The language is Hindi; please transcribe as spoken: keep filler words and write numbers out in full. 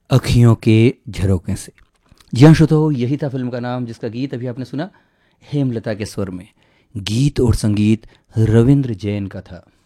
अखियों के झरोखे से। जी हाँ श्रोताओ, यही था फिल्म का नाम जिसका गीत अभी आपने सुना हेमलता के स्वर में। गीत और संगीत रविंद्र जैन का था।